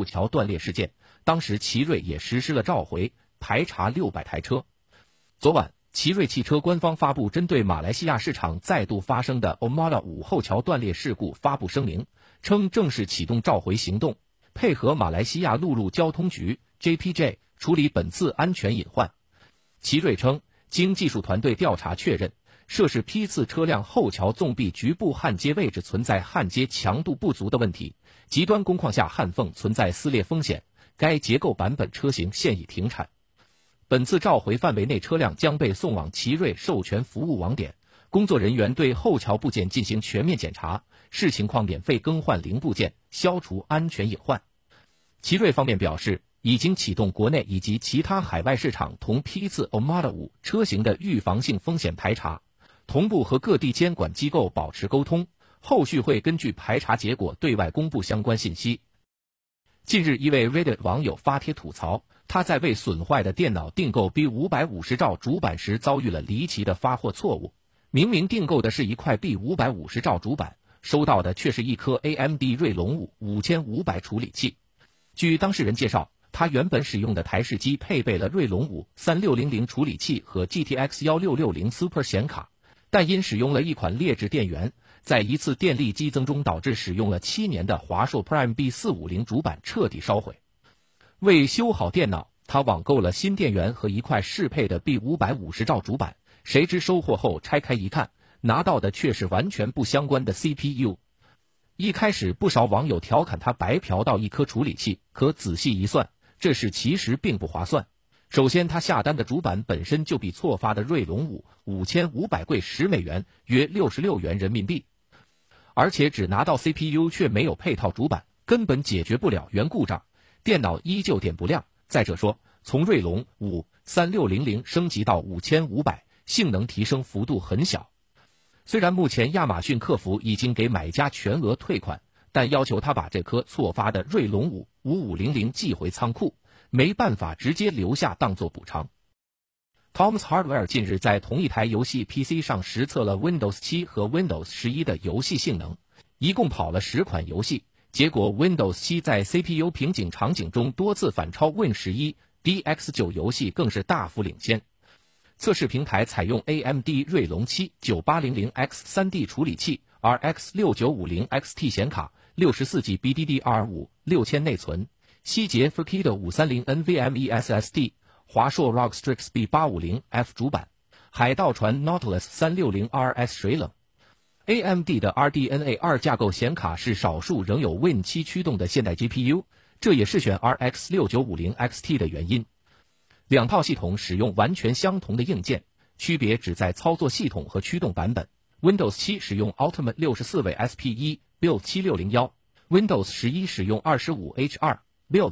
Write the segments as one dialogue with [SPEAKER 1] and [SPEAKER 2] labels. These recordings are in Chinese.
[SPEAKER 1] 桥断裂事件，当时奇瑞也实施了召回，排查600台车。昨晚，奇瑞汽车官方发布针对马来西亚市场再度发生的 Armada 5后桥断裂事故发布声明，称正式启动召回行动，配合马来西亚陆路交通局 JPJ 处理本次安全隐患。奇瑞称，经技术团队调查确认，涉事批次车辆后桥纵壁局部焊接位置存在焊接强度不足的问题，极端工况下焊缝存在撕裂风险，该结构版本车型现已停产。本次召回范围内车辆将被送往奇瑞授权服务网点，工作人员对后桥部件进行全面检查，视情况免费更换零部件，消除安全隐患。奇瑞方面表示，已经启动国内以及其他海外市场同批次 Armada 5车型的预防性风险排查，同步和各地监管机构保持沟通，后续会根据排查结果对外公布相关信息。近日，一位 Reddit 网友发帖吐槽，他在为损坏的电脑订购 B550 兆主板时遭遇了离奇的发货错误，明明订购的是一块 B550 兆主板，收到的却是一颗 AMD 锐龙5 5500处理器。据当事人介绍，他原本使用的台式机配备了锐龙5 3600处理器和 GTX 1660 Super 显卡，但因使用了一款劣质电源，在一次电力激增中导致使用了7年的华硕 Prime B450 主板彻底烧毁。为修好电脑，他网购了新电源和一块适配的 B550 兆主板，谁知收货后拆开一看，拿到的却是完全不相关的 CPU。一开始不少网友调侃他白嫖到一颗处理器，可仔细一算，这事其实并不划算。首先，他下单的主板本身就比错发的锐龙5 5500贵10美元，约66元人民币，而且只拿到 CPU 却没有配套主板，根本解决不了原故障，电脑依旧点不亮。再者说，从锐龙5 3600升级到5500，性能提升幅度很小。虽然目前亚马逊客服已经给买家全额退款，但要求他把这颗错发的锐龙5 5500寄回仓库，没办法直接留下当做补偿。Tom's Hardware 近日在同一台游戏 PC 上实测了 Windows 7和 Windows 11的游戏性能，一共跑了10款游戏，结果 Windows 7在 CPU 瓶颈场景中多次反超 Win 11 DX9 游戏更是大幅领先。测试平台采用 AMD 锐龙7 9800X 3D 处理器， RX 6950 XT 显卡，64G BDDR5 6000内存，希捷 Frekido 530 NVMe SSD， 华硕 ROG Strix B850F 主板，海盗船 Nautilus 360 RS 水冷。AMD 的 RDNA 2架构显卡是少数仍有 Win 7驱动的现代 GPU， 这也是选 RX 6950 XT 的原因。两套系统使用完全相同的硬件，区别只在操作系统和驱动版本。Windows 7使用 Ultimate 64位 SP1 Build 7601， Windows 11使用 25H2 Build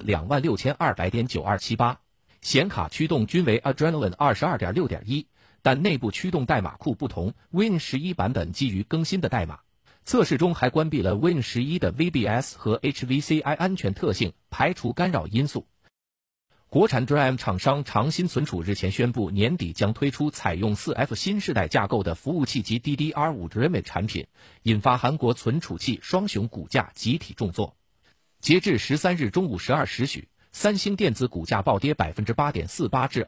[SPEAKER 1] 26200.9278， 显卡驱动均为 Adrenalin 22.6.1， 但内部驱动代码库不同， Win 11版本基于更新的代码。测试中还关闭了 Win 11的 VBS 和 HVCI 安全特性，排除干扰因素。国产 DRAM 厂商长鑫存储日前宣布，年底将推出采用 4F 新世代架构的服务器级 DDR5 DRAM 产品，引发韩国存储器双雄股价集体重挫。截至13日中午12时许，三星电子股价暴跌 8.48% 至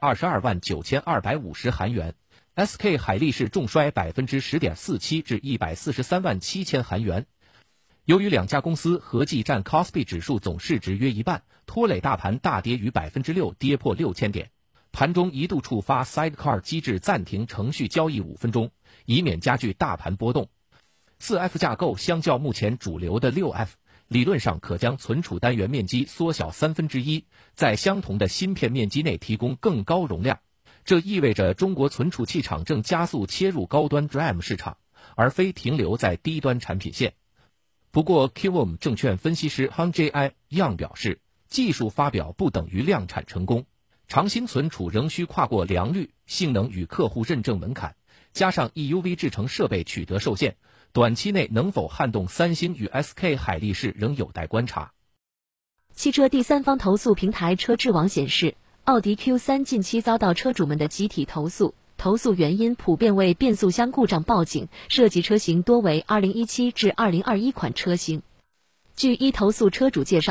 [SPEAKER 1] 229250韩元， SK 海力士重摔 10.47% 至1437000韩元。由于两家公司合计占 Kospi 指数总市值约一半，拖累大盘大跌逾 6%， 跌破6000点。盘中一度触发 Sidecar 机制暂停程序交易5分钟，以免加剧大盘波动。4F 架构相较目前主流的 6F， 理论上可将存储单元面积缩小1/3，在相同的芯片面积内提供更高容量。这意味着中国存储器厂正加速切入高端 DRAM 市场，而非停留在低端产品线。不过 QWOM 证券分析师 Han Ji Yang 表示，技术发表不等于量产成功，长鑫存储仍需跨过良率、性能与客户认证门槛，加上 EUV 制程设备取得受限，短期内能否撼动三星与 SK 海力士仍有待观察。
[SPEAKER 2] 汽车第三方投诉平台车智网显示，奥迪 Q3 近期遭到车主们的集体投诉，投诉原因普遍为变速箱故障报警，涉及车型多为2017至2021款车型。据一投诉车主介绍，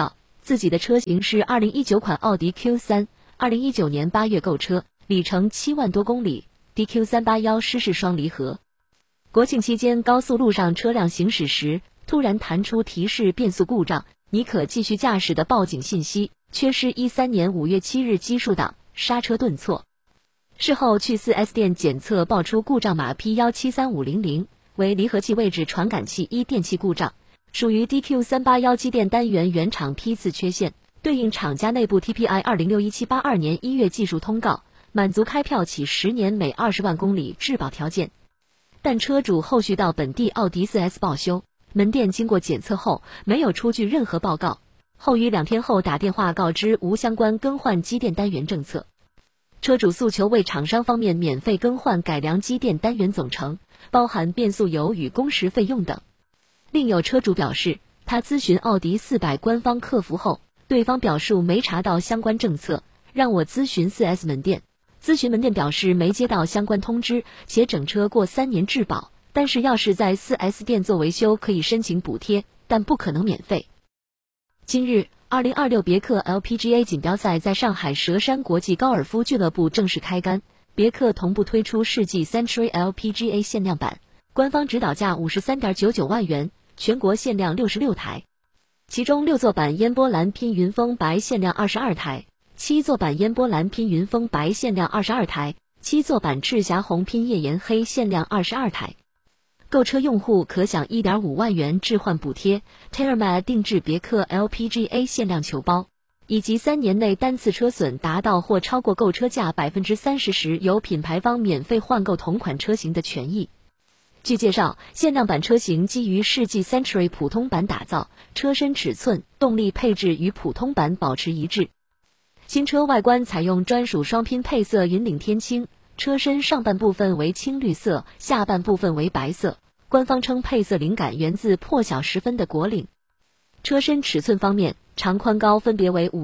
[SPEAKER 2] 自己的车型是2019款奥迪 Q3，2019年8月购车，里程7万多公里 ，DQ381湿式双离合。国庆期间高速路上车辆行驶时，突然弹出提示变速故障，你可继续驾驶的报警信息，缺失13年5月7日基数档，刹车顿挫。事后去 4S 店检测报出故障码 P173500，为离合器位置传感器一电气故障，属于 DQ381机电单元原厂批次缺陷，对应厂家内部 TPI 2061-782年1月技术通告，满足开票起10年每20万公里质保条件。但车主后续到本地奥迪 4S 报修，门店经过检测后没有出具任何报告，后于2天后打电话告知无相关更换机电单元政策。车主诉求为厂商方面免费更换改良机电单元总成，包含变速油与工时费用等。另有车主表示，他咨询奥迪400官方客服后，对方表述没查到相关政策，让我咨询 4S 门店。咨询门店表示没接到相关通知，且整车过3年质保，但是要是在 4S 店做维修可以申请补贴，但不可能免费。今日2026别克 LPGA 锦标赛在上海佘山国际高尔夫俱乐部正式开杆，别克同步推出世纪 Century LPGA 限量版，官方指导价53.99万元，全国限量66台，其中6座版烟波蓝拼云峰白限量22台，7座版烟波蓝拼云峰白限量22台，7座版赤霞红拼夜颜黑限量22台。购车用户可享 1.5 万元置换补贴 ，TaylorMade 定制别克 LPGA 限量球包，以及3年内单次车损达到或超过购车价 30% 时，由品牌方免费换购同款车型的权益。据介绍，限量版车型基于世纪 Century 普通版打造，车身尺寸、动力配置与普通版保持一致。新车外观采用专属双拼配色云岭天青，车身上半部分为青绿色，下半部分为白色。官方称配色灵感源自破晓时分的果岭。车身尺寸方面，长宽高分别为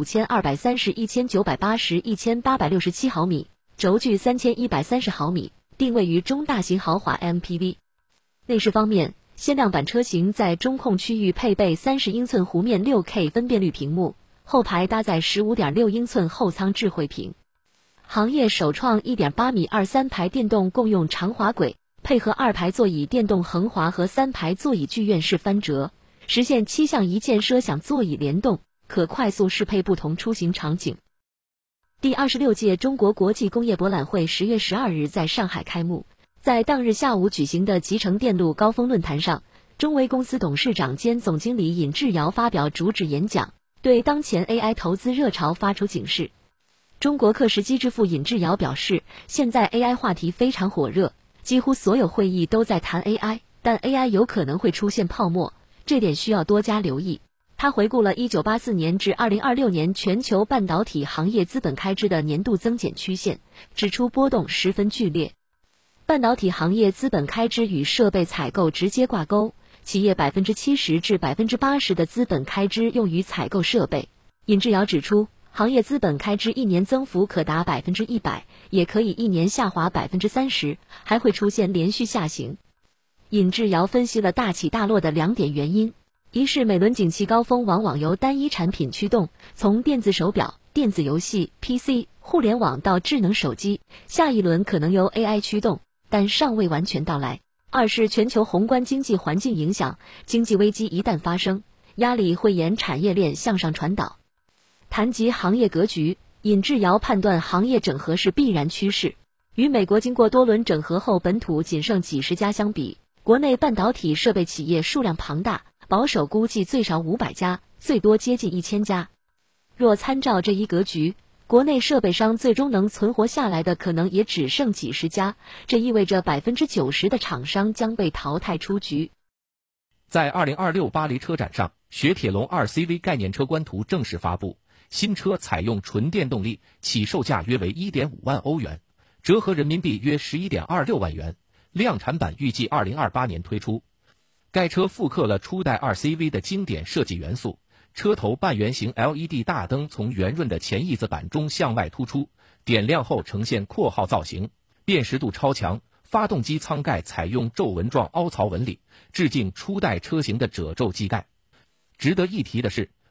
[SPEAKER 2] 5230、1980、1867毫米，轴距3130毫米，定位于中大型豪华 MPV。内饰方面，限量版车型在中控区域配备30英寸弧面 6K 分辨率屏幕，后排搭载 15.6英寸后舱智慧屏。行业首创 1.8米23排电动共用长滑轨，配合2排座椅电动横滑和3排座椅剧院式翻折，实现7项一键奢享座椅联动，可快速适配不同出行场景。第26届中国国际工业博览会10月12日在上海开幕。在当日下午举行的集成电路高峰论坛上，中微公司董事长兼总经理尹志尧发表主旨演讲，对当前 AI 投资热潮发出警示。中国刻石机之父尹志尧表示，现在 AI 话题非常火热，几乎所有会议都在谈 AI， 但 AI 有可能会出现泡沫，这点需要多加留意。他回顾了1984年至2026年全球半导体行业资本开支的年度增减曲线，指出波动十分剧烈。半导体行业资本开支与设备采购直接挂钩，企业 70% 至 80% 的资本开支用于采购设备。尹志尧指出，行业资本开支一年增幅可达 100%， 也可以一年下滑 30%， 还会出现连续下行。尹志尧分析了大起大落的2点原因，一是每轮景气高峰往往由单一产品驱动，从电子手表、电子游戏、PC、互联网到智能手机，下一轮可能由 AI 驱动，但尚未完全到来。二是全球宏观经济环境影响，经济危机一旦发生，压力会沿产业链向上传导。谈及行业格局，尹志尧判断行业整合是必然趋势。与美国经过多轮整合后本土仅剩几十家相比，国内半导体设备企业数量庞大，保守估计最少500家，最多接近1000家。若参照这一格局，国内设备商最终能存活下来的可能也只剩几十家，这意味着 90% 的厂商将被淘汰出局。
[SPEAKER 1] 在2026巴黎车展上，雪铁龙 2CV 概念车官图正式发布，新车采用纯电动力，起售价约为 1.5 万欧元，折合人民币约 11.26 万元，量产版预计2028年推出。该车复刻了初代 2CV 的经典设计元素，车头半圆形 LED 大灯从圆润的前翼子板中向外突出，点亮后呈现括号造型，辨识度超强。发动机舱盖采用皱纹状凹槽纹理，致敬初代车型的褶皱机盖。值得一提的是，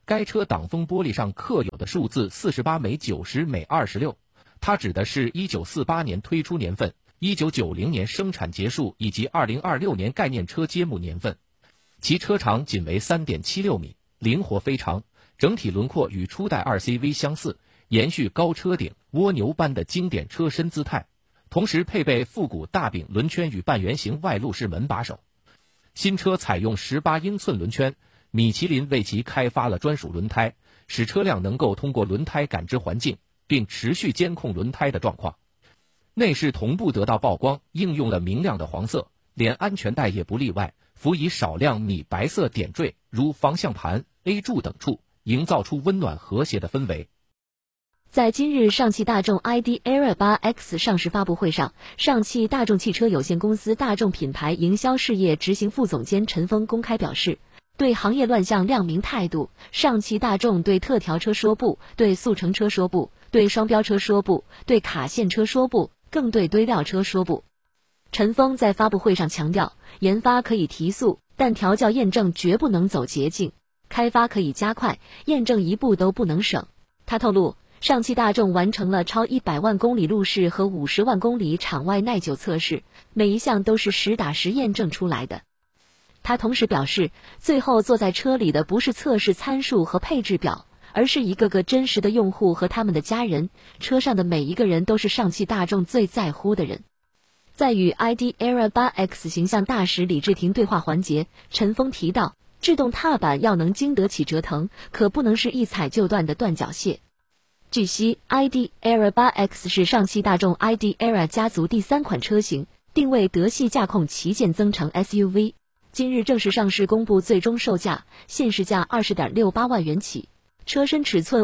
[SPEAKER 1] 该车挡风玻璃上刻有的数字48每90每26，它指的是1948年推出年份、1990年生产结束以及2026年概念车揭幕年份。其车长仅为 3.76 米，灵活非常，整体轮廓与初代 2CV 相似，延续高车顶、蜗牛般的经典车身姿态，同时配备复古大柄轮圈与半圆形外露式门把手。新车采用18英寸轮圈，米其林为其开发了专属轮胎，使车辆能够通过轮胎感知环境，并持续监控轮胎的状况。内饰同步得到曝光，应用了明亮的黄色，连安全带也不例外，辅以少量米白色点缀，如方向盘、A 柱等处，营造出温暖和谐的氛围。
[SPEAKER 2] 在今日上汽大众 ID. ERA 8X 上市发布会上，上汽大众汽车有限公司大众品牌营销事业执行副总监陈峰公开表示，对行业乱象亮明态度，上汽大众对特调车说不，对速成车说不，对双标车说不，对卡线车说不，更对堆料车说不。陈峰在发布会上强调，研发可以提速，但调教验证绝不能走捷径，开发可以加快，验证一步都不能省。他透露，上汽大众完成了超100万公里路试和50万公里场外耐久测试，每一项都是实打实验证出来的。他同时表示，最后坐在车里的不是测试参数和配置表，而是一个个真实的用户和他们的家人，车上的每一个人都是上汽大众最在乎的人。在与 ID. ERA 8X 形象大使李志廷对话环节，陈峰提到，制动踏板要能经得起折腾，可不能是一踩就断的断脚蟹。据悉 ，ID. ERA 8X 是上汽大众 ID. ERA 家族第3款车型，定位德系驾控旗舰增程 SUV。今日正式上市公布最终售价，现市价 20.68 万元起。车身尺寸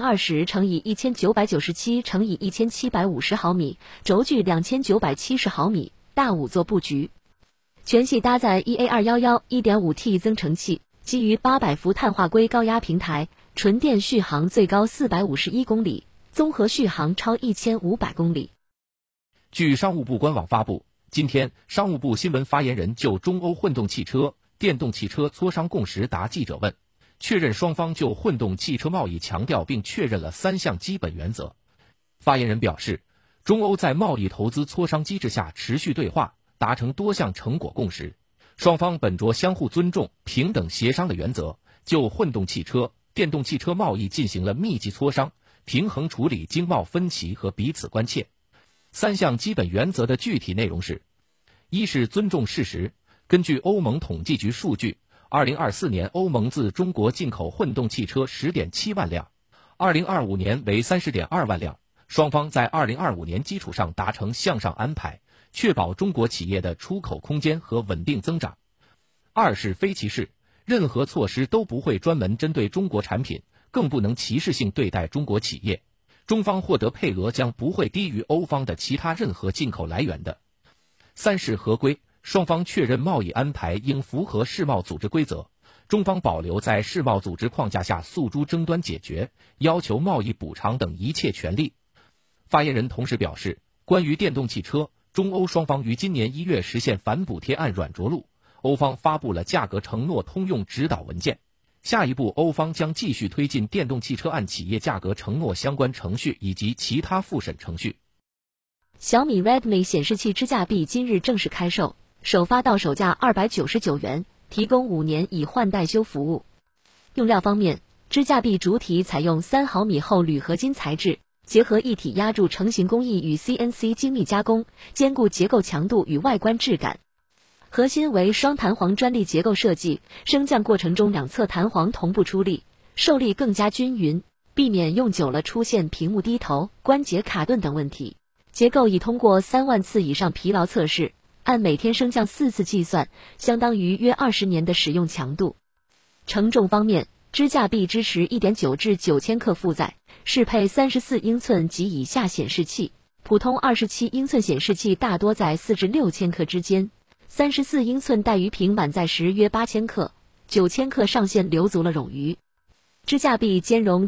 [SPEAKER 2] 5020×1997×1750毫米，轴距2970毫米，大5座布局。全系搭载 EA211 1.5T 增程器，基于800伏碳化硅高压平台，纯电续航最高451公里，综合续航超1500公里。
[SPEAKER 1] 据商务部官网发布，今天商务部新闻发言人就中欧混动汽车、电动汽车磋商共识答记者问，确认双方就混动汽车贸易强调并确认了3项基本原则。发言人表示，中欧在贸易投资磋商机制下持续对话，达成多项成果共识。双方本着相互尊重、平等协商的原则，就混动汽车、电动汽车贸易进行了密集磋商，平衡处理经贸分歧和彼此关切。3项基本原则的具体内容是：一是尊重事实，根据欧盟统计局数据，2024年欧盟自中国进口混动汽车 10.7 万辆，2025年为 30.2 万辆，双方在2025年基础上达成向上安排，确保中国企业的出口空间和稳定增长。二是非歧视，任何措施都不会专门针对中国产品，更不能歧视性对待中国企业，中方获得配额将不会低于欧方的其他任何进口来源的。三是合规，双方确认贸易安排应符合世贸组织规则，中方保留在世贸组织框架下诉诸争端解决、要求贸易补偿等一切权利。发言人同时表示，关于电动汽车，中欧双方于今年1月实现反补贴案软着陆，欧方发布了价格承诺通用指导文件。下一步，欧方将继续推进电动汽车按企业价格承诺相关程序以及其他复审程序。
[SPEAKER 2] 小米 Redmi 显示器支架臂今日正式开售，首发到手价299元，提供5年以换代修服务。用料方面，支架臂主体采用3毫米厚铝合金材质，结合一体压铸成型工艺与 CNC 精密加工，兼顾结构强度与外观质感。核心为双弹簧专利结构设计，升降过程中两侧弹簧同步出力，受力更加均匀，避免用久了出现屏幕低头、关节卡顿等问题。结构已通过3万次以上疲劳测试，按每天升降4次计算，相当于约20年的使用强度。承重方面，支架臂支持 1.9 至9千克负载，适配34英寸及以下显示器，普通27英寸显示器大多在4至6千克之间，34英寸带鱼屏满载时约8千克，9千克上限留足了冗余。支架臂兼容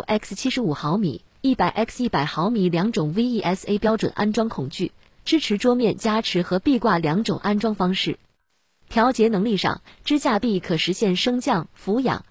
[SPEAKER 2] 75x75 毫米、100x100 毫米两种 VESA 标准安装孔距，支持桌面加持和壁挂2种安装方式。调节能力上，支架臂可实现升降、俯仰、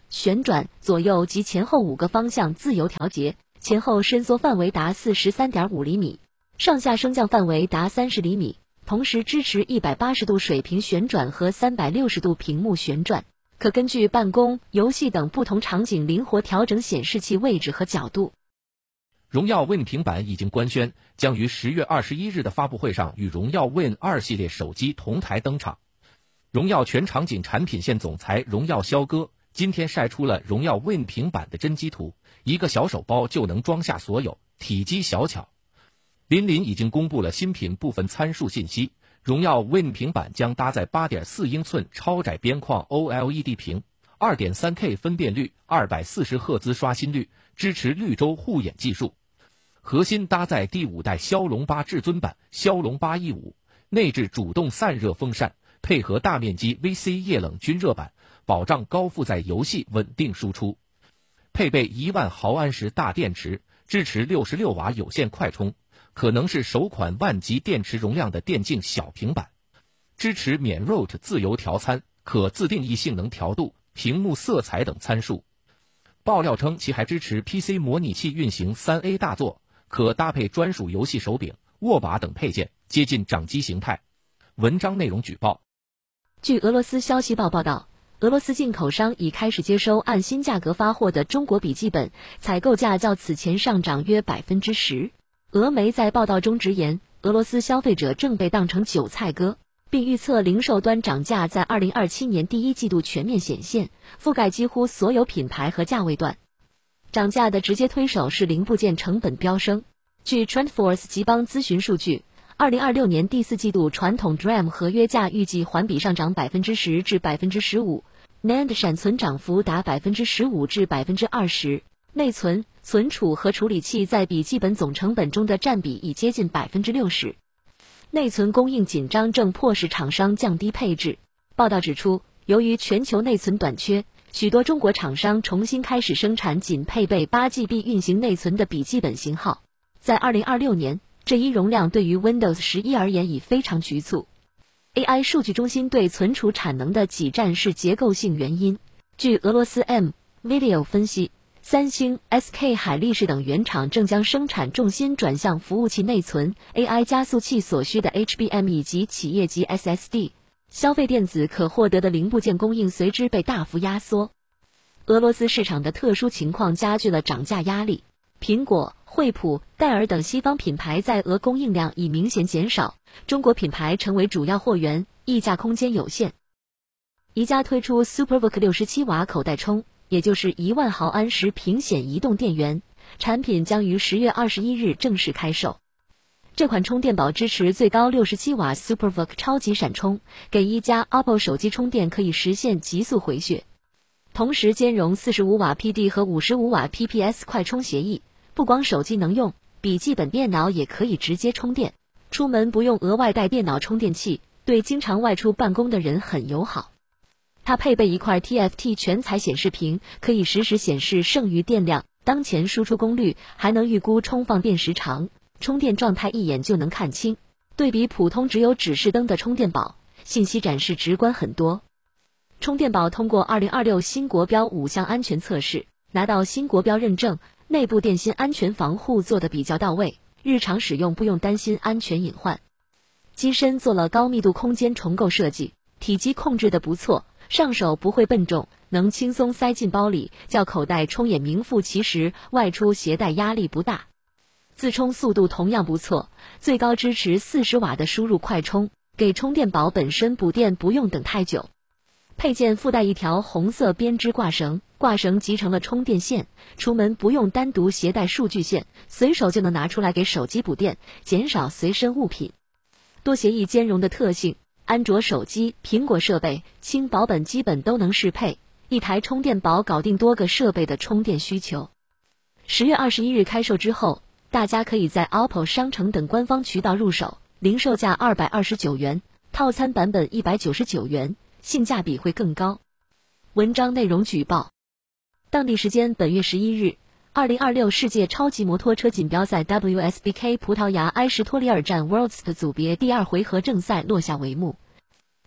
[SPEAKER 2] 旋转、左右及前后5个方向自由调节，前后伸缩范围达 43.5 厘米，上下升降范围达30厘米，同时支持180度水平旋转和360度屏幕旋转，可根据办公、游戏等不同场景灵活调整显示器位置和角度。
[SPEAKER 1] 荣耀 Win 平板已经官宣，将于10月21日的发布会上与荣耀 Win 2系列手机同台登场。荣耀全场景产品线总裁荣耀肖哥今天晒出了荣耀 Win 平板的真机图，一个小手包就能装下所有，体积小巧。林林已经公布了新品部分参数信息，荣耀 Win 平板将搭载 8.4 英寸超窄边框 OLED 屏， 2.3K 分辨率，240赫兹刷新率，支持绿洲护眼技术。核心搭载第5代骁龙8至尊版骁龙8 E5， 内置主动散热风扇，配合大面积 VC 液冷均热板，保障高负载游戏稳定输出。配备1万毫安时大电池，支持66瓦有线快充，可能是首款1级电池容量的电竞小平板。支持免 root 自由调参，可自定义性能调度、屏幕色彩等参数。爆料称其还支持 PC 模拟器运行 3A 大作，可搭配专属游戏手柄、握把等配件，接近掌机形态。文章内容举报。
[SPEAKER 2] 据俄罗斯消息报道，俄罗斯进口商已开始接收按新价格发货的中国笔记本，采购价较此前上涨约 10%。俄媒在报道中直言，俄罗斯消费者正被当成韭菜割，并预测零售端涨价在2027年第一季度全面显现，覆盖几乎所有品牌和价位段。涨价的直接推手是零部件成本飙升。据 TrendForce 集邦咨询数据，2026年第4季度传统 DRAM 合约价预计环比上涨 10% 至 15%， NAND 闪存涨幅达 15% 至 20%， 内存、存储和处理器在笔记本总成本中的占比已接近 60%。 内存供应紧张正迫使厂商降低配置。报道指出，由于全球内存短缺，许多中国厂商重新开始生产仅配备 8GB 运行内存的笔记本型号。在2026年，这一容量对于 Windows 11而言已非常局促。AI 数据中心对存储产能的挤占是结构性原因。据俄罗斯 M-Video 分析，三星、SK 海力士等原厂正将生产重心转向服务器内存、AI 加速器所需的 HBM 以及企业级 SSD。消费电子可获得的零部件供应随之被大幅压缩。俄罗斯市场的特殊情况加剧了涨价压力。苹果、惠普、戴尔等西方品牌在俄供应量已明显减少，中国品牌成为主要货源，溢价空间有限。宜家推出 SuperVOOC 67瓦口袋充，也就是1万毫安时平显移动电源，产品将于10月21日正式开售。这款充电宝支持最高67瓦 SuperVOOC 超级闪充，给一加 OPPO 手机充电可以实现极速回血，同时兼容45瓦 PD 和55瓦 PPS 快充协议，不光手机能用，笔记本电脑也可以直接充电，出门不用额外带电脑充电器，对经常外出办公的人很友好。它配备一块 TFT 全彩显示屏，可以实时显示剩余电量、当前输出功率，还能预估充放电时长。充电状态一眼就能看清，对比普通只有指示灯的充电宝，信息展示直观很多。充电宝通过2026新国标5项安全测试，拿到新国标认证，内部电芯安全防护做得比较到位，日常使用不用担心安全隐患。机身做了高密度空间重构设计，体积控制得不错，上手不会笨重，能轻松塞进包里，较口袋充也名副其实，外出携带压力不大。自充速度同样不错，最高支持40瓦的输入快充，给充电宝本身补电不用等太久。配件附带一条红色编织挂绳，挂绳集成了充电线，出门不用单独携带数据线，随手就能拿出来给手机补电，减少随身物品。多协议兼容的特性，安卓手机、苹果设备、轻薄本基本都能适配，一台充电宝搞定多个设备的充电需求。10月21日开售之后，大家可以在 OPPO 商城等官方渠道入手，零售价229元，套餐版本199元，性价比会更高。文章内容举报。当地时间本月11日，2026世界超级摩托车锦标赛 WSBK 葡萄牙埃什托里尔站 Worlds 的组别第2回合正赛落下帷幕。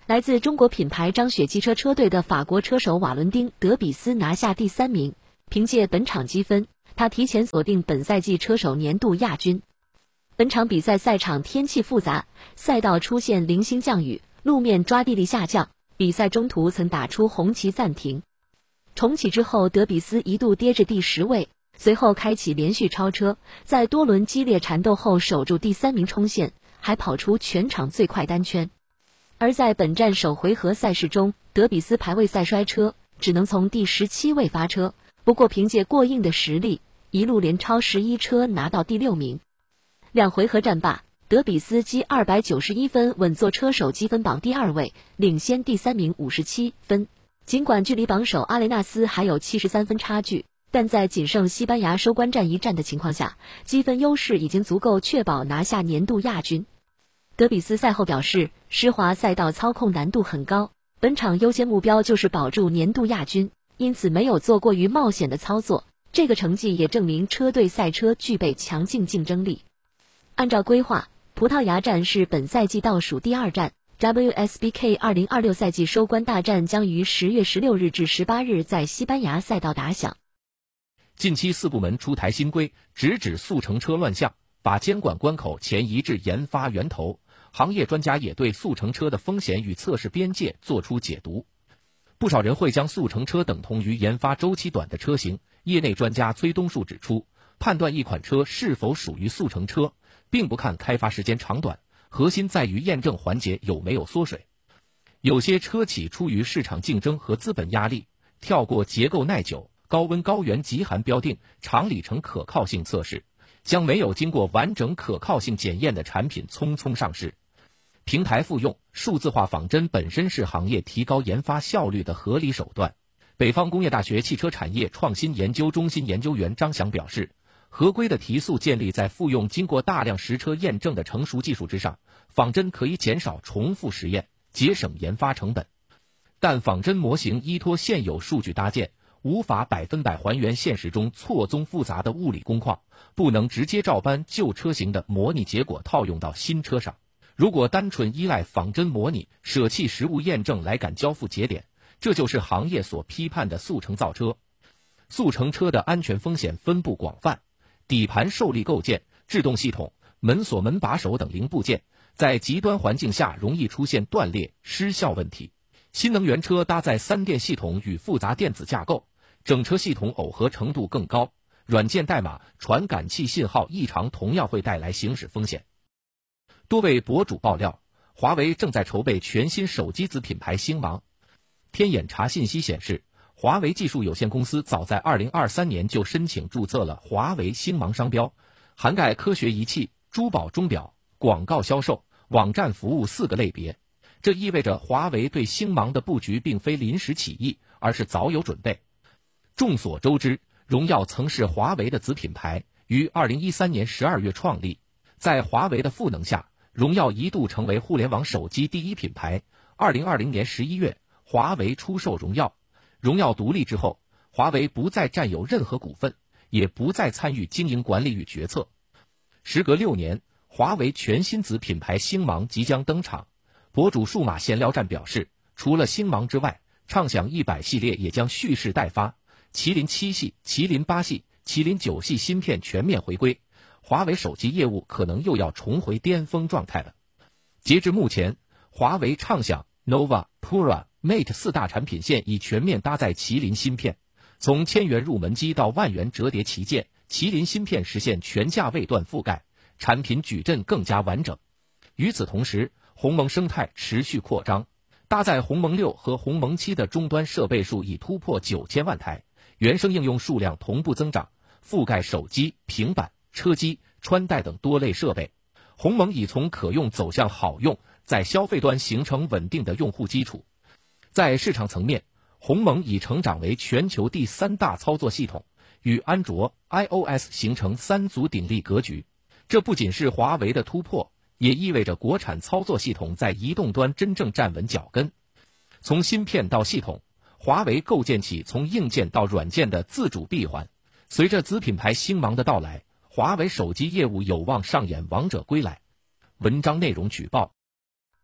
[SPEAKER 2] 来自中国品牌张雪汽车车队的法国车手瓦伦丁·德比斯拿下第3名，凭借本场积分，他提前锁定本赛季车手年度亚军。本场比赛赛场天气复杂，赛道出现零星降雨，路面抓地力下降，比赛中途曾打出红旗暂停。重启之后，德比斯一度跌至第10位，随后开启连续超车，在多轮激烈缠斗后守住第3名冲线，还跑出全场最快单圈。而在本站首回合赛事中，德比斯排位赛摔车，只能从第17位发车，不过凭借过硬的实力，一路连超11车拿到第6名。2回合战罢，德比斯积291分稳坐车手积分榜第2位，领先第3名57分。尽管距离榜首阿雷纳斯还有73分差距，但在仅剩西班牙收官战1战的情况下，积分优势已经足够确保拿下年度亚军。德比斯赛后表示，施华赛道操控难度很高，本场优先目标就是保住年度亚军，因此没有做过于冒险的操作。这个成绩也证明车队赛车具备强劲竞争力。按照规划，葡萄牙站是本赛季倒数第2站。WSBK 2026赛季收官大战将于10月16日至18日在西班牙赛道打响。
[SPEAKER 1] 近期4部门出台新规，直指速成车乱象，把监管关口前移至研发源头。行业专家也对速成车的风险与测试边界做出解读。不少人会将速成车等同于研发周期短的车型。业内专家崔东树指出，判断一款车是否属于速成车，并不看开发时间长短，核心在于验证环节有没有缩水。有些车企出于市场竞争和资本压力，跳过结构耐久、高温高原极寒标定、长里程可靠性测试，将没有经过完整可靠性检验的产品匆匆上市。平台复用、数字化仿真本身是行业提高研发效率的合理手段。北方工业大学汽车产业创新研究中心研究员张翔表示，合规的提速建立在复用经过大量实车验证的成熟技术之上，仿真可以减少重复实验，节省研发成本。但仿真模型依托现有数据搭建，无法100%还原现实中错综复杂的物理工况，不能直接照搬旧车型的模拟结果套用到新车上。如果单纯依赖仿真模拟，舍弃实物验证来赶交付节点，这就是行业所批判的速成造车。速成车的安全风险分布广泛，底盘受力构件、制动系统、门锁门把手等零部件在极端环境下容易出现断裂、失效问题。新能源车搭载3电系统与复杂电子架构，整车系统耦合程度更高，软件代码、传感器信号异常同样会带来行驶风险。多位博主爆料，华为正在筹备全新手机子品牌星芒。天眼查信息显示，华为技术有限公司早在2023年就申请注册了华为星芒商标，涵盖科学仪器、珠宝钟表、广告销售、网站服务4个类别。这意味着华为对星芒的布局并非临时起意，而是早有准备。众所周知，荣耀曾是华为的子品牌，于2013年12月创立。在华为的赋能下，荣耀一度成为互联网手机第1品牌。2020年11月，华为出售荣耀。荣耀独立之后，华为不再占有任何股份，也不再参与经营管理与决策。时隔6年，华为全新子品牌星芒即将登场。博主数码闲聊站表示，除了星芒之外，畅享100系列也将蓄势待发，麒麟7系、麒麟8系、麒麟9系芯片全面回归，华为手机业务可能又要重回巅峰状态了。截至目前，华为畅享 Nova、Pura、Mate 4大产品线已全面搭载麒麟芯片，从1000元入门机到万元折叠旗舰，麒麟芯片实现全价位段覆盖，产品矩阵更加完整。与此同时，鸿蒙生态持续扩张，搭载鸿蒙6和鸿蒙7的终端设备数已突破9000万台，原生应用数量同步增长，覆盖手机、平板、车机、穿戴等多类设备。鸿蒙已从可用走向好用，在消费端形成稳定的用户基础。在市场层面，鸿蒙已成长为全球第3大操作系统，与安卓、iOS 形成3足鼎立格局。这不仅是华为的突破，也意味着国产操作系统在移动端真正站稳脚跟。从芯片到系统，华为构建起从硬件到软件的自主闭环。随着子品牌星芒的到来，华为手机业务有望上演王者归来。文章内容举报。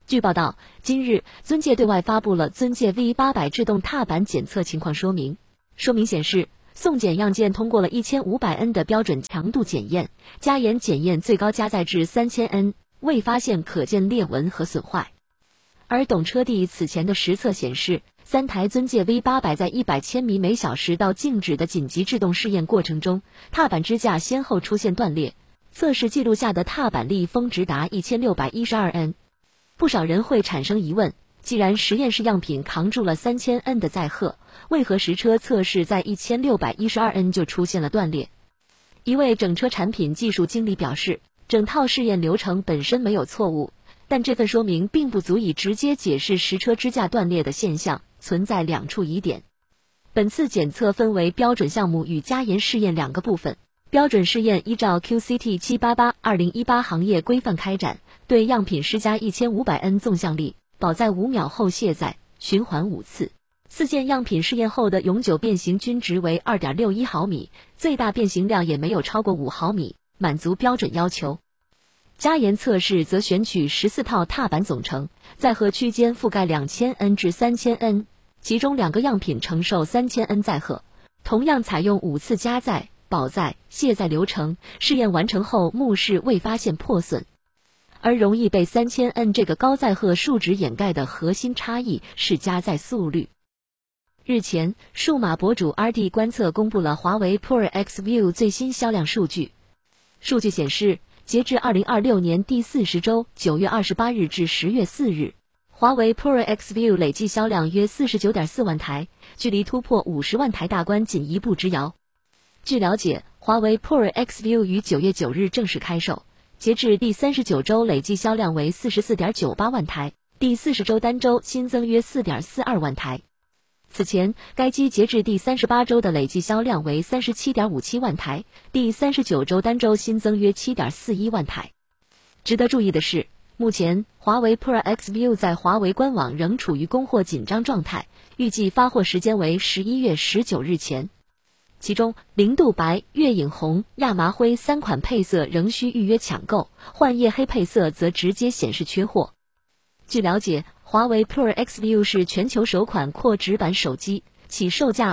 [SPEAKER 2] 据报道，今日尊界对外发布了尊界 V800 制动踏板检测情况说明。说明显示，送检样件通过了1500N 的标准强度检验，加盐检验最高加载至3000N，未发现可见裂纹和损坏。而懂车帝此前的实测显示，3台尊界 V800 在100千米每小时到静止的紧急制动试验过程中，踏板支架先后出现断裂，测试记录下的踏板力峰值达1612N。不少人会产生疑问，既然实验室样品扛住了3000N 的载荷，为何实车测试在1612N 就出现了断裂？一位整车产品技术经理表示，整套试验流程本身没有错误，但这份说明并不足以直接解释实车支架断裂的现象，存在2处疑点。本次检测分为标准项目与加盐试验2个部分。标准试验依照 QCT 788-2018行业规范开展，对样品施加1500N 纵向力，保载5秒后卸载，循环5次。4件样品试验后的永久变形均值为 2.61 毫米，最大变形量也没有超过5毫米，满足标准要求。加盐测试则选取14套踏板总成，载荷区间覆盖 2000N 至 3000N， 其中2个样品承受 3000N 载荷，同样采用5次加载、保载、卸载流程，试验完成后目视未发现破损。而容易被3000N 这个高载荷数值掩盖的核心差异是加载速率。日前，数码博主 RD 观测公布了华为 Pro X View 最新销量数据。数据显示，截至2026年第40周9月28日至10月4日，华为 Pro X View 累计销量约 49.4 万台，距离突破50万台大关仅一步之遥。据了解，华为 Pro X View 于9月9日正式开售，截至第39周累计销量为 44.98 万台，第40周单周新增约 4.42 万台。此前，该机截至第38周的累计销量为 37.57 万台，第39周单周新增约 7.41 万台。值得注意的是，目前华为 Pro X View 在华为官网仍处于供货紧张状态，预计发货时间为11月19日前。其中0度白、月影红、亚麻灰3款配色仍需预约抢购，幻夜黑配色则直接显示缺货。据了解，华为 Pro X View 是全球首款扩直板手机，起售价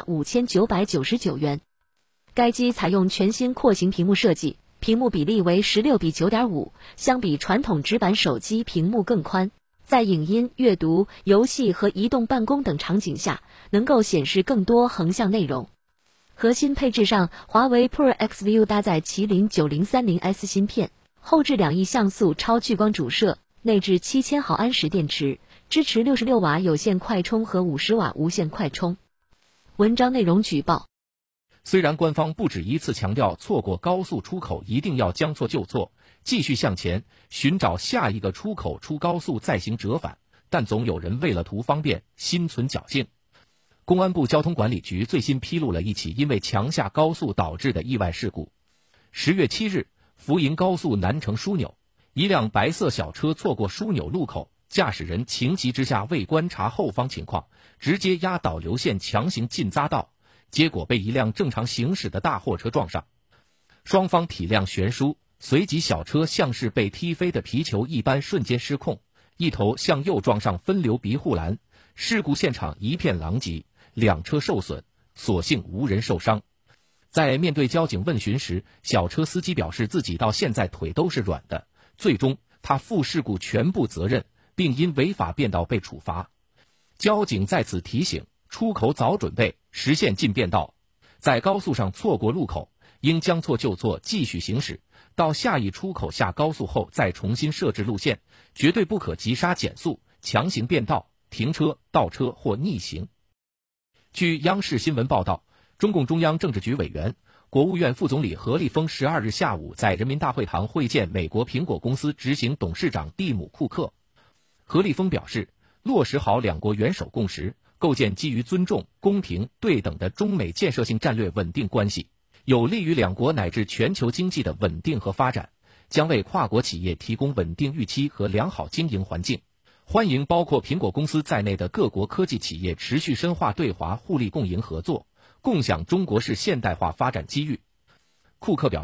[SPEAKER 2] 5999元。该机采用全新廓形屏幕设计，屏幕比例为16:9.5，相比传统直板手机屏幕更宽，在影音、阅读、游戏和移动办公等场景下，能够显示更多横向内容。核心配置上，华为 Pro X View 搭载麒麟 9030S 芯片，后置2亿像素超聚光主摄，内置7000毫安时电池，支持66瓦有线快充和50瓦无线快充。文章内容举报。
[SPEAKER 1] 虽然官方不止一次强调错过高速出口一定要将错就错，继续向前寻找下一个出口出高速再行折返，但总有人为了图方便心存侥幸。公安部交通管理局最新披露了一起因为强下高速导致的意外事故。10月7日，福营高速南城枢纽，一辆白色小车错过枢纽路口，驾驶人情急之下未观察后方情况，直接压导流线强行进匝道，结果被一辆正常行驶的大货车撞上。双方体量悬殊，随即小车像是被踢飞的皮球一般瞬间失控，一头向右撞上分流庇护栏，事故现场一片狼藉，2车受损，所幸无人受伤。在面对交警问询时，小车司机表示自己到现在腿都是软的，最终他负事故全部责任，并因违法变道被处罚。交警在此提醒，出口早准备，实现进变道。在高速上错过路口，应将错就错，继续行驶，到下一出口下高速后再重新设置路线，绝对不可急刹减速、强行变道、停车、倒车或逆行。据央视新闻报道，中共中央政治局委员、国务院副总理何立峰12日下午在人民大会堂会见美国苹果公司执行董事长蒂姆·库克。何立峰表示，落实好两国元首共识，构建基于尊重、公平、对等的中美建设性战略稳定关系，有利于两国乃至全球经济的稳定和发展，将为跨国企业提供稳定预期和良好经营环境。欢迎包括苹果公司在内的各国科技企业持续深化对华互利共赢合作，共享中国式现代化发展机遇。库克表示，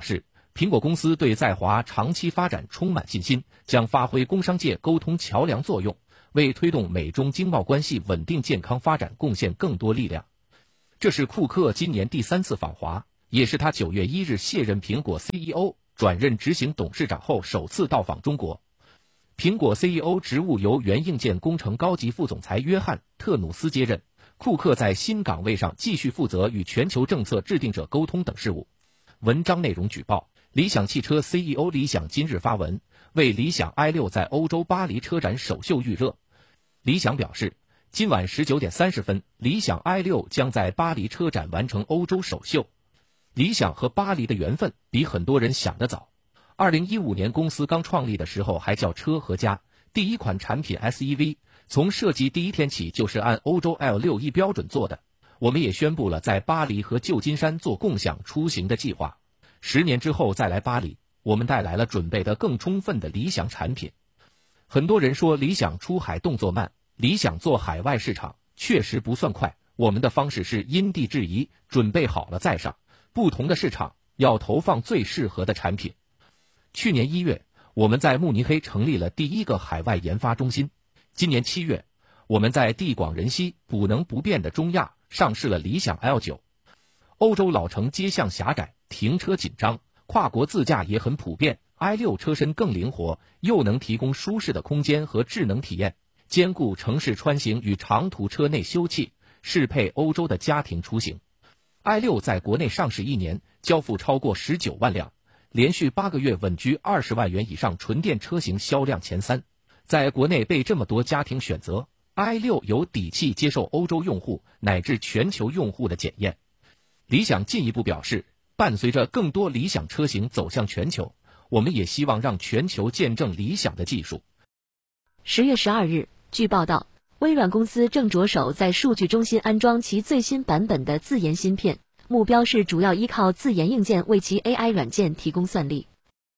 [SPEAKER 1] 苹果公司对在华长期发展充满信心，将发挥工商界沟通桥梁作用，为推动美中经贸关系稳定健康发展贡献更多力量。这是库克今年第3次访华，也是他9月1日卸任苹果 CEO 转任执行董事长后首次到访中国。苹果 CEO 职务由原硬件工程高级副总裁约翰·特努斯接任，库克在新岗位上继续负责与全球政策制定者沟通等事务。文章内容举报：理想汽车 CEO 李想今日发文，为理想 i6 在欧洲巴黎车展首秀预热。理想表示，今晚19点30分，理想 i6 将在巴黎车展完成欧洲首秀。理想和巴黎的缘分比很多人想得早。2015年公司刚创立的时候还叫车和家，第一款产品 SEV 从设计第一天起就是按欧洲 L61 标准做的。我们也宣布了在巴黎和旧金山做共享出行的计划。10年之后再来巴黎，我们带来了准备的更充分的理想产品。很多人说理想出海动作慢，理想做海外市场确实不算快，我们的方式是因地制宜，准备好了再上，不同的市场要投放最适合的产品。去年1月，我们在慕尼黑成立了第一个海外研发中心。今年7月，我们在地广人稀、补能不变的中亚上市了理想 L9。欧洲老城街巷狭窄，停车紧张，跨国自驾也很普遍。i6 车身更灵活，又能提供舒适的空间和智能体验，兼顾城市穿行与长途车内休憩，适配欧洲的家庭出行。i6 在国内上市1年，交付超过19万辆，连续8个月稳居20万元以上纯电车型销量前3。在国内被这么多家庭选择， i6 有底气接受欧洲用户乃至全球用户的检验。理想进一步表示，伴随着更多理想车型走向全球，我们也希望让全球见证理想的技术。
[SPEAKER 2] 10月12日，据报道，微软公司正着手在数据中心安装其最新版本的自研芯片，目标是主要依靠自研硬件为其 AI 软件提供算力。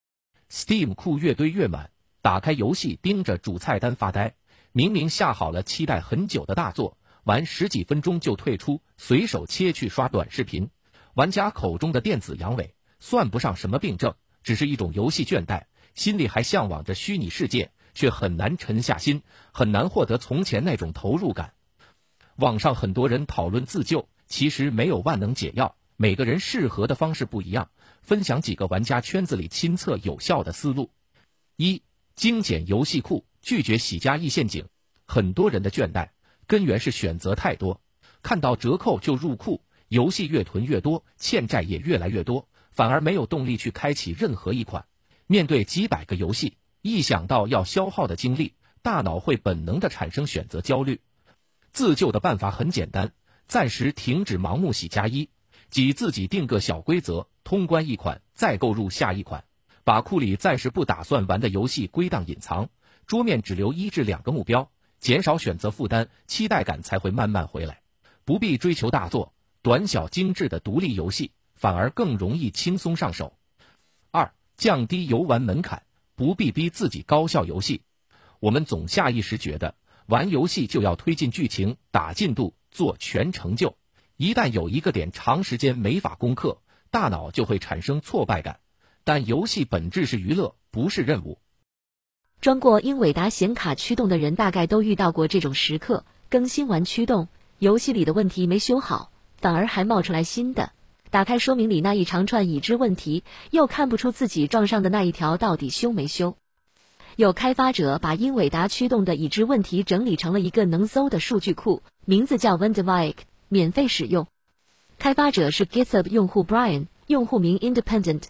[SPEAKER 1] Steam 库越堆越满，打开游戏盯着主菜单发呆，明明下好了期待很久的大作，玩10几分钟就退出，随手切去刷短视频。玩家口中的电子阳痿算不上什么病症，只是一种游戏倦怠，心里还向往着虚拟世界，却很难沉下心，很难获得从前那种投入感。网上很多人讨论自救，其实没有万能解药，每个人适合的方式不一样。分享几个玩家圈子里亲测有效的思路。1. 精简游戏库，拒绝喜加益陷阱。很多人的倦怠根源是选择太多，看到折扣就入库，游戏越囤越多，欠债也越来越多，反而没有动力去开启任何一款。面对几百个游戏，一想到要消耗的精力，大脑会本能地产生选择焦虑。自救的办法很简单，暂时停止盲目喜加一，即自己定个小规则，通关一款再购入下一款，把库里暂时不打算玩的游戏归档隐藏，桌面只留1至2个目标，减少选择负担，期待感才会慢慢回来。不必追求大作，短小精致的独立游戏反而更容易轻松上手。2. 降低游玩门槛，不必逼自己高效游戏。我们总下意识觉得玩游戏就要推进剧情，打进度，做全成就，一旦有一个点长时间没法攻克，大脑就会产生挫败感。但游戏本质是娱乐，不是任务。
[SPEAKER 2] 装过英伟达显卡驱动的人大概都遇到过这种时刻，更新完驱动，游戏里的问题没修好，反而还冒出来新的。打开说明里那一长串已知问题，又看不出自己撞上的那一条到底修没修。有开发者把英伟达驱动的已知问题整理成了一个能搜的数据库，名字叫 Vendevic， 免费使用。开发者是 GitHub 用户 Brian， 用户名 Independent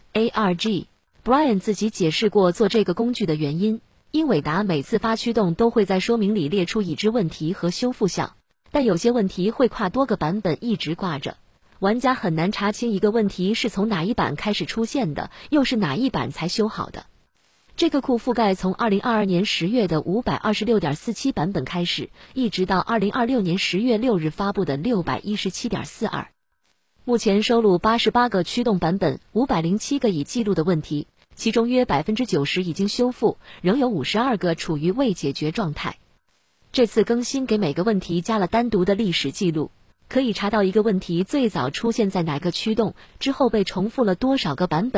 [SPEAKER 2] ARG。Brian 自己解释过做这个工具的原因，英伟达每次发驱动都会在说明里列出已知问题和修复项，但有些问题会跨多个版本一直挂着，玩家很难查清一个问题是从哪一版开始出现的，又是哪一版才修好的。这个库覆盖从2022年10月的 526.47 版本开始，一直到2026年10月6日发布的 617.42。目前收录88个驱动版本，507个已记录的问题，其中约 90% 已经修复，仍有52个处于未解决状态。这次更新给每个问题加了单独的历史记录，可以查到一个问题最早出现在哪个驱动，之后被重复了多少个版本，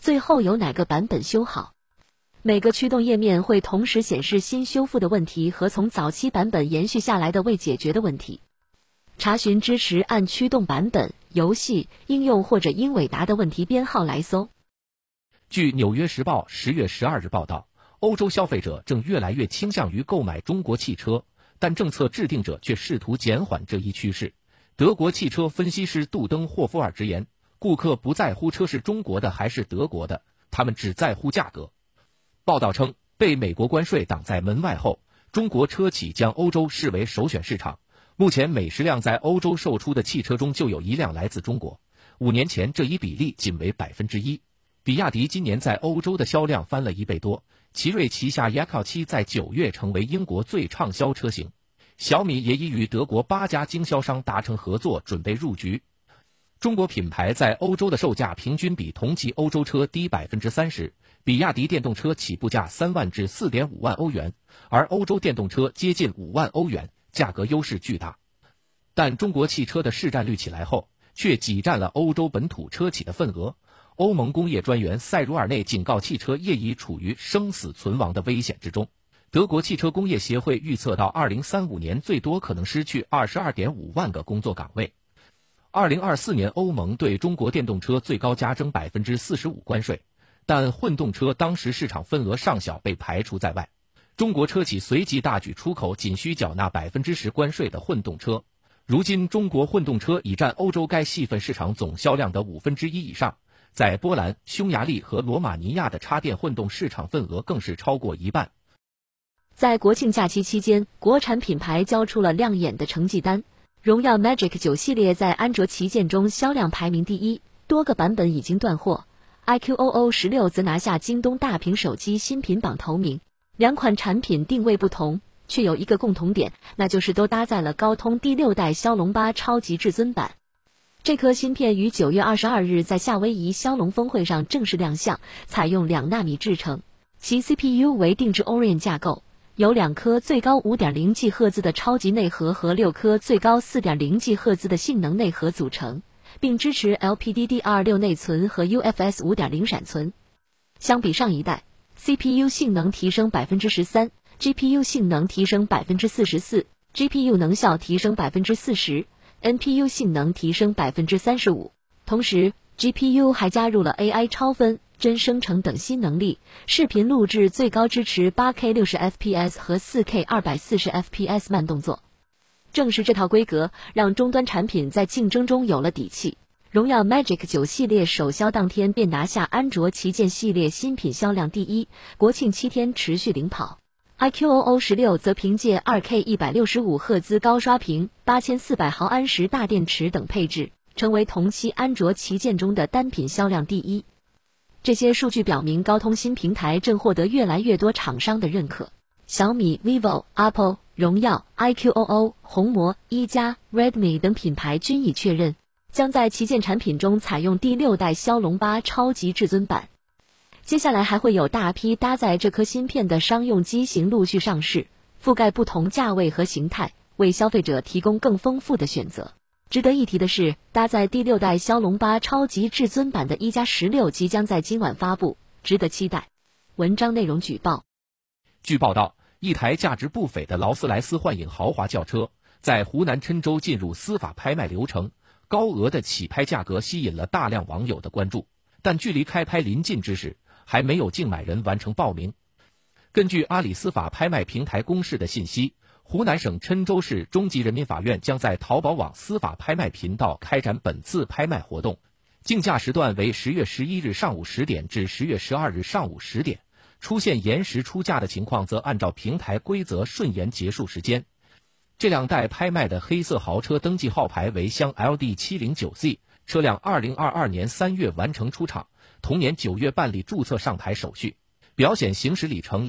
[SPEAKER 2] 最后有哪个版本修好。每个驱动页面会同时显示新修复的问题和从早期版本延续下来的未解决的问题。查询支持按驱动版本、游戏、应用或者英伟达的问题编号来搜。
[SPEAKER 1] 据《纽约时报》10月12日报道，欧洲消费者正越来越倾向于购买中国汽车，但政策制定者却试图减缓这一趋势。德国汽车分析师杜登霍夫尔直言，顾客不在乎车是中国的还是德国的，他们只在乎价格。报道称，被美国关税挡在门外后，中国车企将欧洲视为首选市场。目前每10辆在欧洲售出的汽车中就有1辆来自中国，5年前这一比例仅为1%。比亚迪今年在欧洲的销量翻了1倍多，奇瑞旗下 Yacal 7在9月成为英国最畅销车型。小米也已与德国8家经销商达成合作，准备入局。中国品牌在欧洲的售价平均比同级欧洲车低30%，比亚迪电动车起步价3万至4.5万欧元，而欧洲电动车接近5万欧元，价格优势巨大。但中国汽车的市占率起来后，却挤占了欧洲本土车企的份额。欧盟工业专员塞茹尔内警告汽车业已处于生死存亡的危险之中。德国汽车工业协会预测到2035年最多可能失去22.5万个工作岗位。2024年欧盟对中国电动车最高加征45%关税，但混动车当时市场份额尚小，被排除在外。中国车企随即大举出口仅需缴纳10%关税的混动车。如今中国混动车已占欧洲该细分市场总销量的1/5以上，在波兰、匈牙利和罗马尼亚的插电混动市场份额更是超过1半。
[SPEAKER 2] 在国庆假期期间，国产品牌交出了亮眼的成绩单。荣耀 Magic 9系列在安卓旗舰中销量排名第一，多个版本已经断货。iQOO 16则拿下京东大屏手机新品榜头名。两款产品定位不同，却有一个共同点，那就是都搭载了高通第6代骁龙8超级至尊版。这颗芯片于9月22日在夏威夷骁龙峰会上正式亮相，采用2纳米制程，其 CPU 为定制 Oryon 架构，有2颗最高 5.0G 赫兹的超级内核和6颗最高 4.0G 赫兹的性能内核组成，并支持 LPDDR6 内存和 UFS 5.0 闪存。相比上一代， CPU 性能提升 13%， GPU 性能提升 44%， GPU 能效提升 40%， NPU 性能提升 35%。 同时 GPU 还加入了 AI 超分、真生成等新能力，视频录制最高支持 8K 60fps 和 4K 240fps 慢动作。正是这套规格，让终端产品在竞争中有了底气。荣耀 Magic 9系列首销当天便拿下安卓旗舰系列新品销量第一，国庆7天持续领跑。iQOO 16则凭借 2K 165赫兹高刷屏、8400毫安时大电池等配置，成为同期安卓旗舰中的单品销量第一。这些数据表明，高通新平台正获得越来越多厂商的认可。小米、vivo、Apple、荣耀、iQOO、红魔、一加、Redmi 等品牌均已确认，将在旗舰产品中采用第6代骁龙8超级至尊版。接下来还会有大批搭载这颗芯片的商用机型陆续上市，覆盖不同价位和形态，为消费者提供更丰富的选择。值得一提的是，搭载第6代骁龙8超级至尊版的一加16即将在今晚发布，值得期待。文章内容举报。
[SPEAKER 1] 据报道，一台价值不菲的劳斯莱斯幻影豪华轿车在湖南郴州进入司法拍卖流程，高额的起拍价格吸引了大量网友的关注，但距离开拍临近之时，还没有竞买人完成报名。根据阿里司法拍卖平台公示的信息，湖南省郴州市中级人民法院将在淘宝网司法拍卖频道开展本次拍卖活动，竞价时段为10月11日上午10点至10月12日上午10点，出现延时出价的情况则按照平台规则顺延结束时间。这辆待拍卖的黑色豪车登记号牌为湘 LD709Z， 车辆2022年3月完成出厂，同年9月办理注册上牌手续，表显行驶里程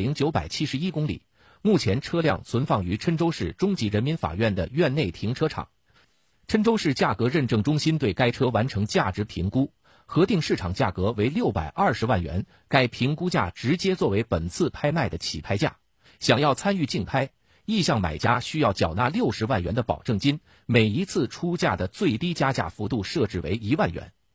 [SPEAKER 1] 20971公里。目前车辆存放于郴州市中级人民法院的院内停车场。郴州市价格认证中心对该车完成价值评估，核定市场价格为620万元，该评估价直接作为本次拍卖的起拍价。想要参与竞拍，意向买家需要缴纳60万元的保证金，每一次出价的最低加价幅度设置为1万元。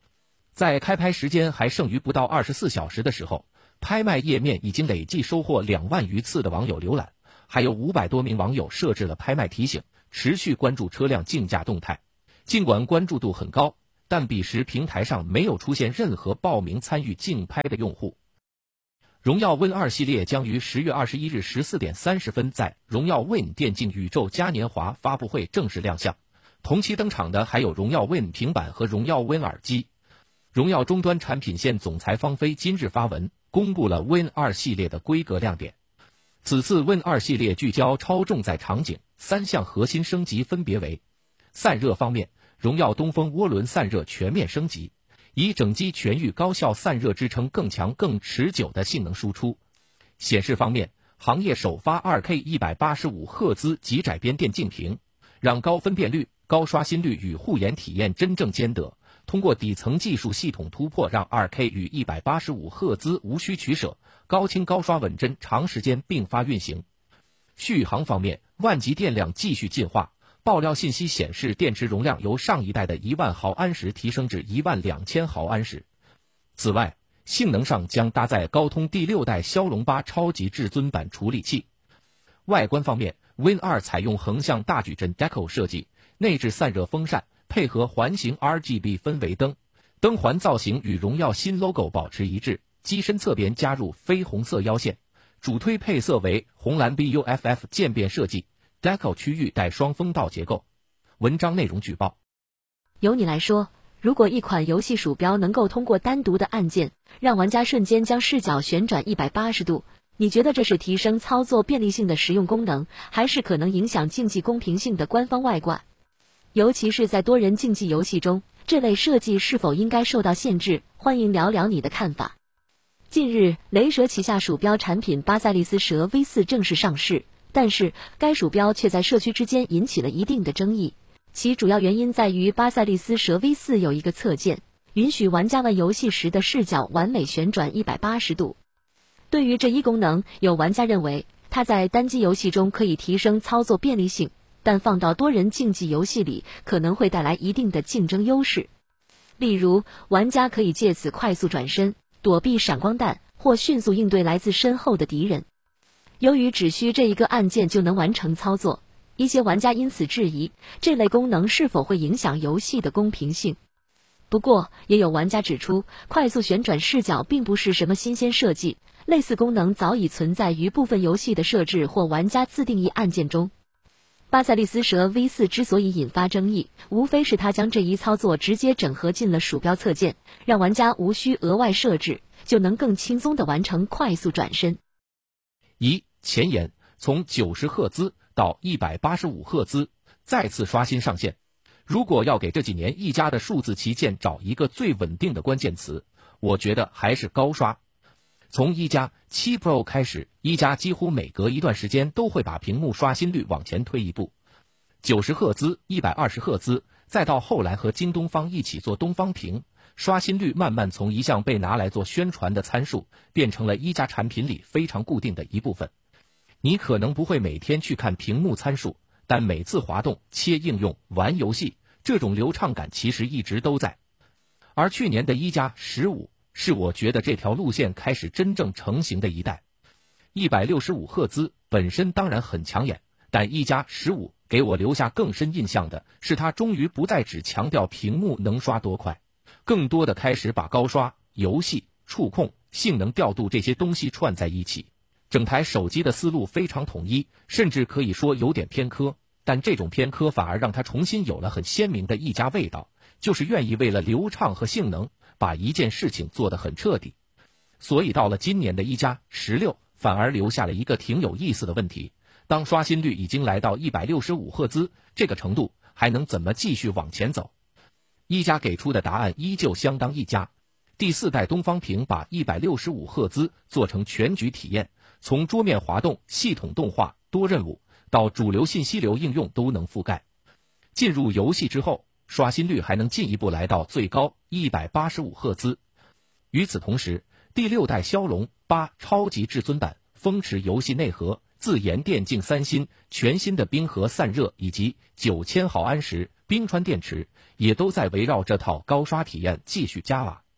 [SPEAKER 1] 在开拍时间还剩余不到24小时的时候，拍卖页面已经累计收获2万余次的网友浏览，还有500多名网友设置了拍卖提醒，持续关注车辆竞价动态。尽管关注度很高，但彼时平台上没有出现任何报名参与竞拍的用户。荣耀 Win 2系列将于10月21日14点30分在荣耀 Win 电竞宇宙嘉年华发布会正式亮相。同期登场的还有荣耀 Win 平板和荣耀 Win 耳机。荣耀终端产品线总裁方飞今日发文，公布了 Win 2系列的规格亮点。此次 Win 2系列聚焦超重载场景，3项核心升级分别为：散热方面，荣耀东风涡轮散热全面升级，以整机全域高效散热支撑更强更持久的性能输出。显示方面，行业首发 2K 185赫兹极窄边电竞屏，让高分辨率、高刷新率与护眼体验真正兼得。通过底层技术系统突破，让 2K 与185赫兹无需取舍，高清高刷稳帧长时间并发运行。续航方面，万级电量继续进化，爆料信息显示电池容量由上一代的1万毫安时提升至12000毫安时。此外，性能上将搭载高通第6代骁龙8超级至尊版处理器。外观方面， Win 2采用横向大矩阵 Deco 设计，内置散热风扇，配合环形 RGB 氛围灯，灯环造型与荣耀新 logo 保持一致，机身侧边加入绯红色腰线，主推配色为红蓝 BUFF 渐变设计， Deco 区域带双风道结构。文章内容举报。
[SPEAKER 2] 由你来说，如果一款游戏鼠标能够通过单独的按键，让玩家瞬间将视角旋转180度，你觉得这是提升操作便利性的实用功能，还是可能影响竞技公平性的官方外挂？尤其是在多人竞技游戏中，这类设计是否应该受到限制？欢迎聊聊你的看法。近日，雷蛇旗下鼠标产品巴塞利斯蛇 V4 正式上市，但是该鼠标却在社区之间引起了一定的争议。其主要原因在于巴塞利斯蛇 V4 有一个侧键，允许玩家玩游戏时的视角完美旋转180度。对于这一功能，有玩家认为它在单机游戏中可以提升操作便利性，但放到多人竞技游戏里可能会带来一定的竞争优势。例如，玩家可以借此快速转身，躲避闪光弹，或迅速应对来自身后的敌人。由于只需这一个按键就能完成操作，一些玩家因此质疑这类功能是否会影响游戏的公平性。不过，也有玩家指出，快速旋转视角并不是什么新鲜设计，类似功能早已存在于部分游戏的设置或玩家自定义按键中。巴塞利斯蛇 V4 之所以引发争议，无非是它将这一操作直接整合进了鼠标侧键，让玩家无需额外设置，就能更轻松地完成快速转身。
[SPEAKER 1] 前言，从90赫兹到185赫兹，再次刷新上限。如果要给这几年一加的数字旗舰找一个最稳定的关键词，我觉得还是高刷。从一加7 Pro 开始，一加几乎每隔一段时间都会把屏幕刷新率往前推一步，90赫兹、120赫兹，再到后来和京东方一起做东方屏，刷新率慢慢从一项被拿来做宣传的参数，变成了一加产品里非常固定的一部分。你可能不会每天去看屏幕参数，但每次滑动、切应用、玩游戏，这种流畅感其实一直都在。而去年的一加15是我觉得这条路线开始真正成型的一代。165赫兹本身当然很抢眼，但一加15给我留下更深印象的是它终于不再只强调屏幕能刷多快，更多的开始把高刷、游戏、触控、性能调度这些东西串在一起。整台手机的思路非常统一，甚至可以说有点偏科，但这种偏科反而让它重新有了很鲜明的一加味道，就是愿意为了流畅和性能把一件事情做得很彻底。所以到了今年的一加16反而留下了一个挺有意思的问题，当刷新率已经来到165赫兹这个程度，还能怎么继续往前走？一加给出的答案依旧相当一加。第4代东方屏把165赫兹做成全局体验，从桌面滑动、系统动画、多任务到主流信息流应用都能覆盖。进入游戏之后，刷新率还能进一步来到最高185赫兹。与此同时，第6代骁龙8超级至尊版、风驰游戏内核、自研电竞3新、全新的冰河散热以及9000毫安时冰川电池，也都在围绕这套高刷体验继续加瓦。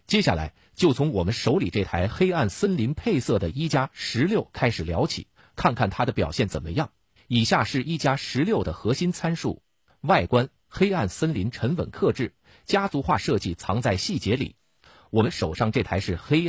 [SPEAKER 1] 接下来就从我们手里这台黑暗森林配色的一加16开始聊起，看看它的表现怎么样。以下是一加16的核心参数：外观，黑暗森林沉稳克制，家族化设计藏在细节里。我们手上这台是黑暗